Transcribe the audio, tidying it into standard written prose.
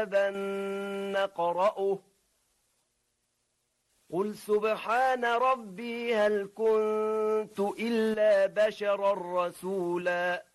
نقرأه قل سبحان ربي هل كنت إلا بشرا رسولا